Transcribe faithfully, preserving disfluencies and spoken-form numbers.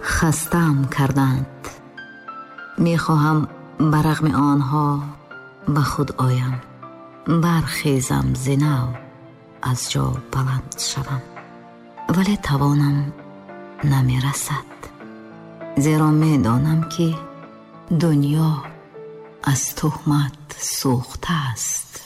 خستم کردند. می خواهم برغم آنها به خود آیم، برخیزم ز نو از جا بلند شوم، ولی توانم نمی رسد، زیرا می دانم که دنیا از تهمت سوخته است.